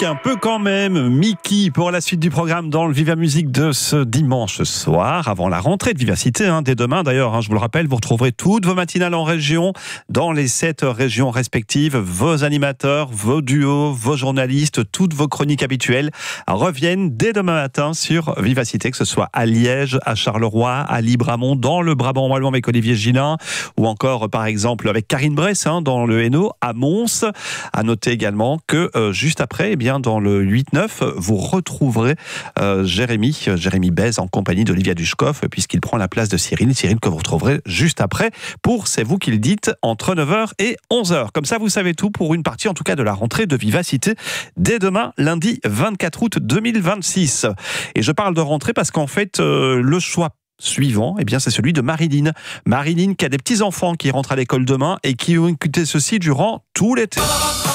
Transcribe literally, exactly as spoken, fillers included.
musique, un peu quand même. Mickey pour la suite du programme dans le Viva Musique de ce dimanche soir, avant la rentrée de Vivacité. Hein, dès demain d'ailleurs, hein, je vous le rappelle, vous retrouverez toutes vos matinales en région, dans les sept régions respectives. Vos animateurs, vos duos, vos journalistes, toutes vos chroniques habituelles reviennent dès demain matin sur Vivacité, que ce soit à Liège, à Charleroi, à Libramont, dans le Brabant wallon avec Olivier Gillin, ou encore par exemple avec Karine Bress hein, dans le Hainaut, à Mons. À noter également que euh, juste après, eh bien, dans le huit neuf, vous retrouverez euh, Jérémy, Jérémy Bez en compagnie d'Olivia Dushkoff, puisqu'il prend la place de Cyril. Cyril que vous retrouverez juste après pour C'est vous qui le dites, entre neuf heures et onze heures. Comme ça, vous savez tout pour une partie, en tout cas, de la rentrée de Vivacité dès demain, lundi vingt-quatre août deux mille vingt-six. Et je parle de rentrée parce qu'en fait, euh, le choix suivant, eh bien, c'est celui de Marilyn. Marilyn qui a des petits-enfants qui rentrent à l'école demain et qui ont écouté ceci durant tout l'été.